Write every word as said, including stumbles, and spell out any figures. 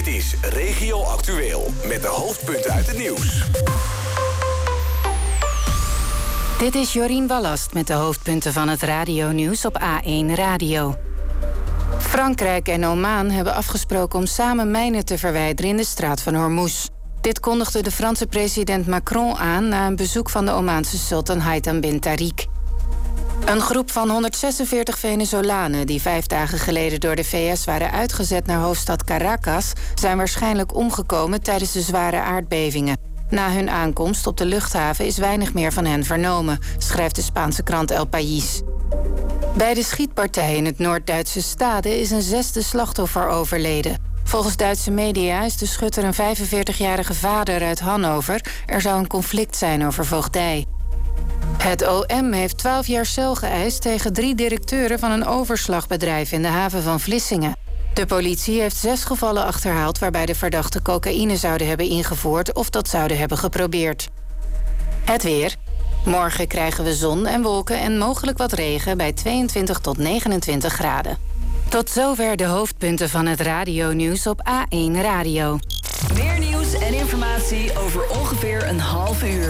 Dit is Regio Actueel met de hoofdpunten uit het nieuws. Dit is Jorien Wallast met de hoofdpunten van het radionieuws op A één Radio. Frankrijk en Oman hebben afgesproken om samen mijnen te verwijderen in de straat van Hormuz. Dit kondigde de Franse president Macron aan na een bezoek van de Omaanse sultan Haitham bin Tariq. Een groep van honderdzesenveertig Venezolanen die vijf dagen geleden door de V S waren uitgezet naar hoofdstad Caracas zijn waarschijnlijk omgekomen tijdens de zware aardbevingen. Na hun aankomst op de luchthaven is weinig meer van hen vernomen, schrijft de Spaanse krant El País. Bij de schietpartij in het Noord-Duitse Stade is een zesde slachtoffer overleden. Volgens Duitse media is de schutter een vijfenveertigjarige vader uit Hannover. Er zou een conflict zijn over voogdij. Het O M heeft twaalf jaar cel geëist tegen drie directeuren van een overslagbedrijf in de haven van Vlissingen. De politie heeft zes gevallen achterhaald waarbij de verdachten cocaïne zouden hebben ingevoerd of dat zouden hebben geprobeerd. Het weer. Morgen krijgen we zon en wolken en mogelijk wat regen bij tweeëntwintig tot negenentwintig graden. Tot zover de hoofdpunten van het radionieuws op A één Radio. Meer nieuws en informatie over ongeveer een half uur.